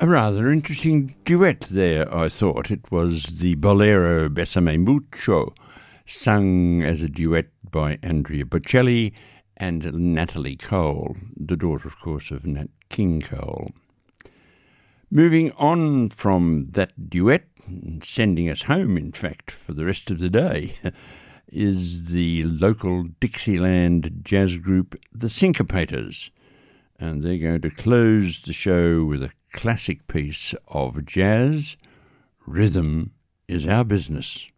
A rather interesting duet there, I thought. It was the Bolero Besame Mucho, sung as a duet by Andrea Bocelli and Natalie Cole, the daughter, of course, of Nat King Cole. Moving on from that duet, sending us home, in fact, for the rest of the day, is the local Dixieland jazz group, the Syncopators. And they're going to close the show with a classic piece of jazz, Rhythm is Our Business.